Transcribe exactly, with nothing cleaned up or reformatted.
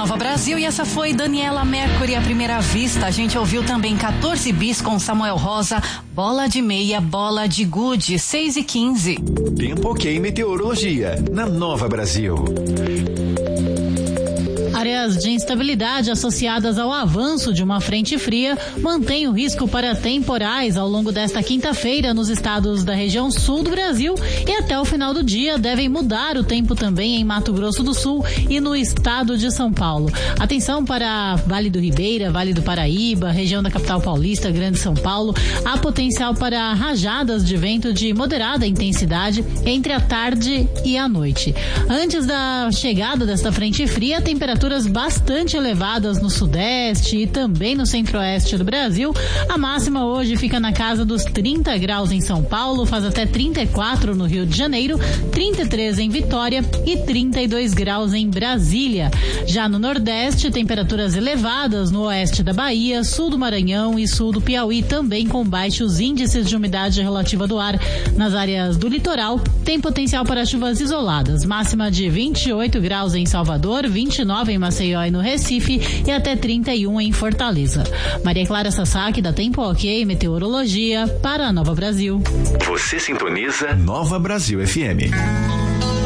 Nova Brasil, e essa foi Daniela Mercury à primeira vista. A gente ouviu também quatorze bis com Samuel Rosa, Bola de Meia, Bola de Gude, seis e quinze. Tempo Ok Meteorologia, na Nova Brasil. Áreas de instabilidade associadas ao avanço de uma frente fria mantêm o risco para temporais ao longo desta quinta-feira nos estados da região sul do Brasil, e até o final do dia devem mudar o tempo também em Mato Grosso do Sul e no estado de São Paulo. Atenção para Vale do Ribeira, Vale do Paraíba, região da capital paulista, Grande São Paulo. Há potencial para rajadas de vento de moderada intensidade entre a tarde e a noite. Antes da chegada desta frente fria, a temperatura bastante elevadas no sudeste e também no centro-oeste do Brasil. A máxima hoje fica na casa dos trinta graus em São Paulo, faz até trinta e quatro no Rio de Janeiro, trinta e três em Vitória e trinta e dois graus em Brasília. Já no nordeste, temperaturas elevadas no oeste da Bahia, sul do Maranhão e sul do Piauí, também com baixos índices de umidade relativa do ar. Nas áreas do litoral, tem potencial para chuvas isoladas, máxima de vinte e oito graus em Salvador, vinte e nove em Maceió e no Recife e até trinta e um em Fortaleza. Maria Clara Sasaki, da Tempo Ok Meteorologia, para a Nova Brasil. Você sintoniza Nova Brasil F M.